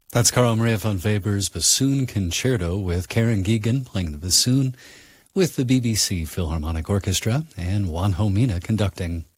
That's Carl Maria von Weber's Bassoon Concerto with Karen Geoghegan playing the bassoon with the BBC Philharmonic Orchestra and Juan Homina conducting.